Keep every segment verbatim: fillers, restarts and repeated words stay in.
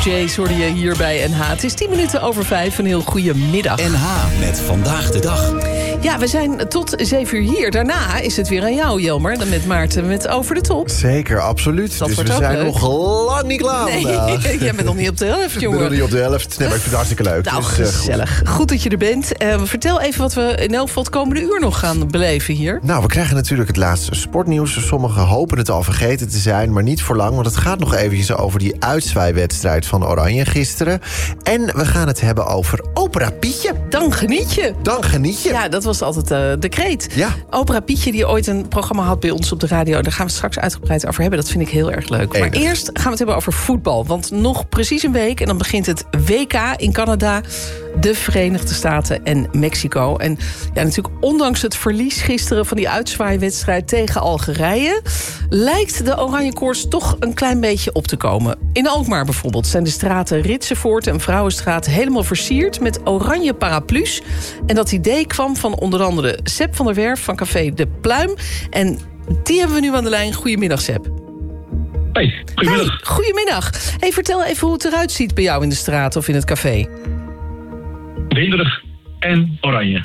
Jays hoorde je hier bij N H. Het is tien minuten over vijf. Een heel goede middag. N H met Vandaag de Dag. Ja, we zijn tot zeven uur hier. Daarna is het weer aan jou, Jelmer. Dan met Maarten met Over de Top. Zeker, absoluut. Dat dus wordt we ook zijn leuk. nog lang niet klaar Nee, vandaag. jij bent nog niet op de helft, Ik jongen. ben nog niet op de helft. Nee, maar ik vind het hartstikke leuk. Nou, Dus, uh, gezellig. Goed. goed dat je er bent. Uh, vertel even wat we in elk geval het komende uur nog gaan beleven hier. Nou, we krijgen natuurlijk het laatste sportnieuws. Sommigen hopen het al vergeten te zijn, maar niet voor lang. Want het gaat nog eventjes over die uitzwaaiwedstrijd van Oranje gisteren. En we gaan het hebben over Opera Pietje. Dan geniet je. Dan geniet je. Ja, dat was altijd uh, de kreet. Ja. Opera Pietje, die ooit een programma had bij ons op de radio. Daar gaan we het straks uitgebreid over hebben. Dat vind ik heel erg leuk. Enig. Maar eerst gaan we het hebben over voetbal. Want nog precies een week en dan begint het W K in Canada, de Verenigde Staten en Mexico. En ja, natuurlijk ondanks het verlies gisteren van die uitzwaaiwedstrijd tegen Algerije, lijkt de oranje koorts toch een klein beetje op te komen. In Alkmaar bijvoorbeeld zijn de straten Ritsenvoort en Vrouwenstraat helemaal versierd met oranje paraplu's. En dat idee kwam van onder andere Sepp van der Werf van café De Pluim. En die hebben we nu aan de lijn. Goedemiddag, Sepp. Hey, goedemiddag. Hey, goedemiddag. Hey, vertel even hoe het eruit ziet bij jou in de straat of in het café. Winderig en oranje.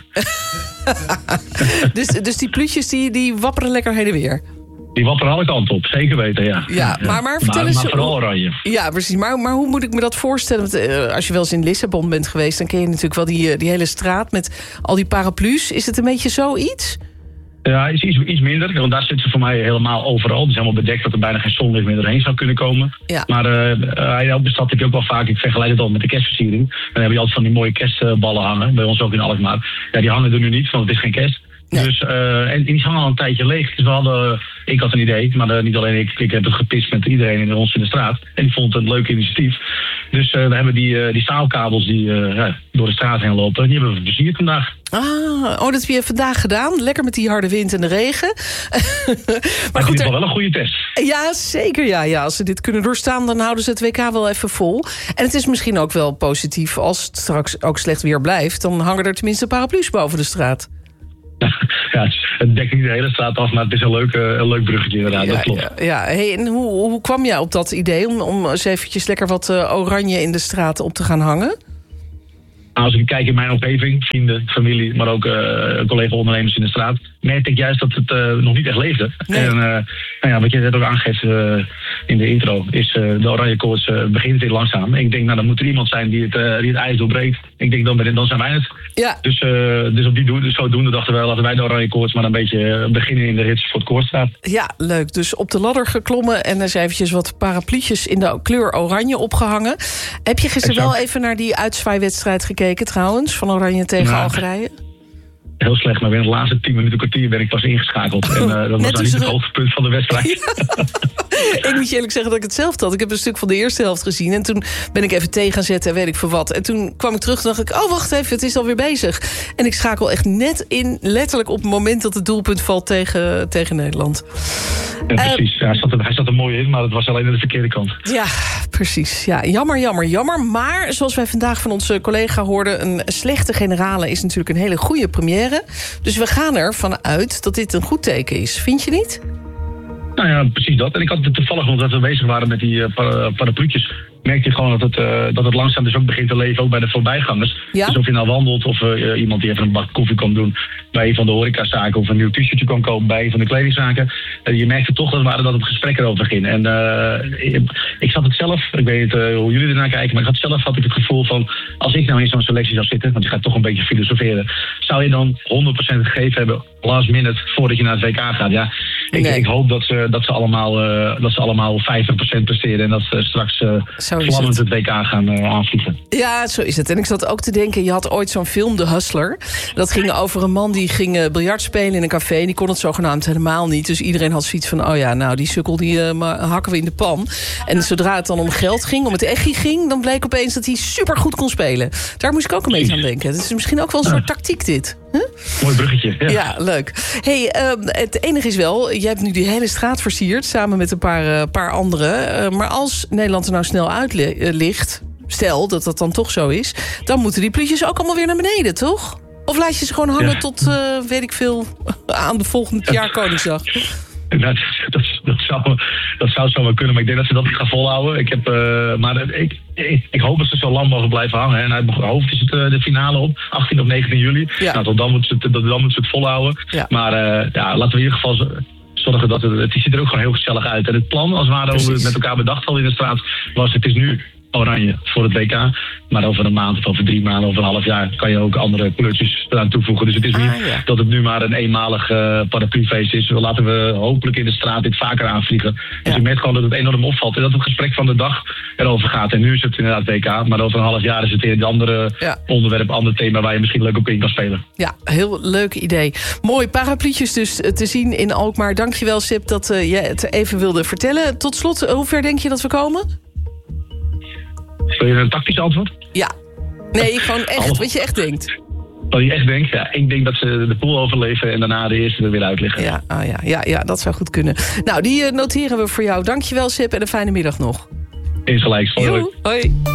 dus, dus die pluutjes die, die wapperen lekker heen en weer. Die wapperen alle kanten op, zeker weten, ja. Ja, maar, maar vertel maar, eens... Maar vooral oranje. Ja, precies. Maar, maar hoe moet ik me dat voorstellen? Want, uh, als je wel eens in Lissabon bent geweest, dan ken je natuurlijk wel die, uh, die hele straat met al die paraplu's. Is het een beetje zoiets? Ja, is iets, iets minder, want daar zitten ze voor mij helemaal overal. Het is helemaal bedekt dat er bijna geen zonlicht meer doorheen zou kunnen komen. Ja. Maar uh, uh, op de stad heb je ook wel vaak, ik vergelijk het al met de kerstversiering. Dan heb je altijd van die mooie kerstballen hangen, bij ons ook in Alkmaar. Ja, die hangen er nu niet, want het is geen kerst. Nee. Dus, uh, en die hangen al een tijdje leeg. Dus we hadden, ik had een idee, maar uh, niet alleen ik. Ik heb het gepist met iedereen in ons in de straat. En die vond het een leuk initiatief. Dus uh, we hebben die, uh, die staalkabels die uh, ja, door de straat heen lopen. Die hebben we versierd vandaag. Ah, oh, dat heb je vandaag gedaan. Lekker met die harde wind en de regen. maar goed, in ieder geval wel een goede test. Ja, zeker. Ja, ja. Als ze dit kunnen doorstaan, dan houden ze het W K wel even vol. En het is misschien ook wel positief als het straks ook slecht weer blijft. Dan hangen er tenminste paraplu's boven de straat. Ja, het dekt niet de hele straat af, maar het is een leuk, een leuk bruggetje inderdaad, ja, dat klopt. Ja, ja. Hey, en hoe, hoe kwam jij op dat idee om, om eens eventjes lekker wat uh, oranje in de straat op te gaan hangen? Als ik kijk in mijn omgeving, vrienden, familie, maar ook uh, collega-ondernemers in de straat, merkte ik juist dat het uh, nog niet echt leefde. Nee. En uh, nou ja, wat je net ook aangeeft uh, in de intro, is uh, de oranje koorts uh, begint weer langzaam. Ik denk, nou dan moet er iemand zijn die het, uh, die het ijs doorbreekt. Ik denk, dan, ben, dan zijn wij het. Ja. Dus, uh, dus op die do- dus zodoende dachten wij, laten wij de oranje koorts maar een beetje beginnen in de hits voor het koortstraat. Ja, leuk. Dus op de ladder geklommen en eens eventjes wat parapluutjes in de kleur oranje opgehangen. Heb je gisteren exact. wel even naar die uitzwaaiwedstrijd gekeken trouwens, van Oranje tegen nou, Algerije? Heel slecht, maar binnen de laatste tien minuten kwartier ben ik pas ingeschakeld. En uh, dat was nou niet het hoogtepunt van de wedstrijd. Ja. Ik moet je eerlijk zeggen dat ik hetzelfde had. Ik heb een stuk van de eerste helft gezien. En toen ben ik even thee gaan zetten en weet ik voor wat. En toen kwam ik terug en dacht ik, oh wacht even, het is alweer bezig. En ik schakel echt net in, letterlijk op het moment dat het doelpunt valt tegen, tegen Nederland. Ja, precies. Uh, ja, hij, zat er, hij zat er mooi in, maar het was alleen aan de verkeerde kant. Ja, precies. Ja, jammer, jammer, jammer. Maar zoals wij vandaag van onze collega hoorden, een slechte generale is natuurlijk een hele goede première. Dus we gaan ervan uit dat dit een goed teken is. Vind je niet? Nou ja, precies dat. En ik had het toevallig, omdat we bezig waren met die uh, par- parapluutjes, merkte je gewoon dat het, uh, dat het langzaam dus ook begint te leven, ook bij de voorbijgangers. Ja? Dus of je nou wandelt of uh, iemand die even een bak koffie kan doen bij een van de horecazaken of een nieuw t-shirtje kan kopen bij een van de kledingzaken. Uh, je merkte toch dat, dat het gesprek erover ging. En uh, ik, ik zat het zelf, ik weet niet uh, hoe jullie ernaar kijken, maar ik had zelf had ik het gevoel van, als ik nou in zo'n selectie zou zitten, want je gaat toch een beetje filosoferen, zou je dan honderd procent gegeven hebben last minute voordat je naar het W K gaat? Ja, ik, nee. ik hoop dat ze, dat ze allemaal, uh, dat ze allemaal vijftig procent presteren en dat ze straks uh, vlammend het. het W K gaan uh, aanvliegen. Ja, zo is het. En ik zat ook te denken, je had ooit zo'n film, The Hustler. Dat ging over een man die ging uh, biljart spelen in een café. En die kon het zogenaamd helemaal niet. Dus iedereen had zoiets van, oh ja, nou die sukkel die uh, hakken we in de pan. En zodra het dan om geld ging, om het echi ging, dan bleek opeens dat hij supergoed kon spelen. Daar moest ik ook een beetje aan denken. Het is misschien ook wel een soort tactiek dit. Huh? Mooi bruggetje. Ja, ja leuk. Hey, uh, het enige is wel, jij hebt nu die hele straat versierd, samen met een paar, uh, paar anderen. Uh, maar als Nederland er nou snel uit li- uh, ligt, stel dat dat dan toch zo is, dan moeten die pluutjes ook allemaal weer naar beneden, toch? Of laat je ze gewoon hangen ja. tot, uh, weet ik veel, aan de volgende jaar Koningsdag? Dat, dat, dat, zou, dat zou zo wel kunnen, maar ik denk dat ze dat niet gaan volhouden. Ik, heb, uh, maar ik, ik, ik hoop dat ze zo lang mogen blijven hangen. En uit mijn hoofd is het uh, de finale op, achttien of negentien juli. Ja. Nou, tot dan moeten ze het, dan moeten ze het volhouden. Ja. Maar uh, ja, laten we in ieder geval zo, zorgen dat het, het ziet er ook gewoon heel gezellig uit. En het plan, als we het met elkaar bedacht hadden in de straat, was het is nu oranje voor het W K. Maar over een maand of over drie maanden, over een half jaar kan je ook andere kleurtjes eraan toevoegen. Dus het is niet ah, ja. dat het nu maar een eenmalig uh, paraplufeest is. Laten we hopelijk in de straat dit vaker aanvliegen. Dus ja. je merkt gewoon dat het enorm opvalt. En dat het gesprek van de dag erover gaat. En nu is het inderdaad W K. Maar over een half jaar is het weer een andere ja. onderwerp, ander thema waar je misschien leuk op in kan spelen. Ja, heel leuk idee. Mooi, parapluutjes dus te zien in Alkmaar. Dankjewel, Sip, dat uh, je het even wilde vertellen. Tot slot, hoe ver denk je dat we komen? Wil je een tactisch antwoord? Ja. Nee, gewoon echt, Alles. Wat je echt denkt. Wat je echt denkt? Ja, ik denk dat ze de pool overleven en daarna de eerste er weer uit liggen. Ja, oh ja, ja, ja, dat zou goed kunnen. Nou, die noteren we voor jou. Dankjewel, Sip, en een fijne middag nog. Insgelijks. Hoi.